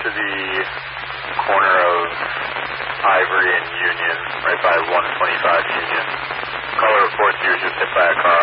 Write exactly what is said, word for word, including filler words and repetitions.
to the corner of Ivory and Union, right by one twenty-five Union. Caller reports you were just hit by a car